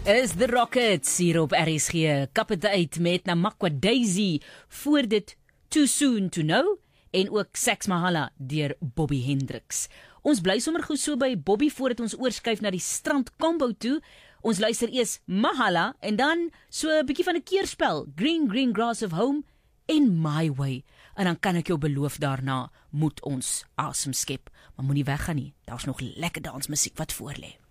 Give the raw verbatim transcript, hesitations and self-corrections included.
Is The Rockets hier op R S G. Kap het uit met Namakwa Daisy, voor dit Too Soon To Know en ook Sex Mahala deur Bobby Hendricks. Ons bly sommer goed so by Bobby voordat ons oorskuif na die strand combo toe. Ons luister eers Mahala en dan so 'n bietjie van 'n keerspel, Green Green Grass of Home en My Way. En dan kan ek jou beloof daarna moet ons asem skep, maar moenie weggaan nie. Daar's nog lekker dansmusiek wat voor lê.